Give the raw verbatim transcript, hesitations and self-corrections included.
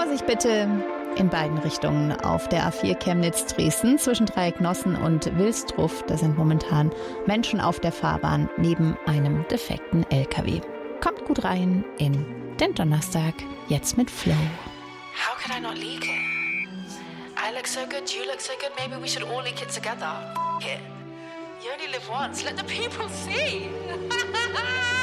Vorsicht bitte in beiden Richtungen auf der A vier Chemnitz-Dresden zwischen Dreiecknossen und Wilstruff. Da sind momentan Menschen auf der Fahrbahn neben einem defekten L K W. Kommt gut rein in den Donnerstag, jetzt mit Flow. How could I not leak it? I look so good, you look so good, maybe we should all leak it together. It. You only live once, let the people see.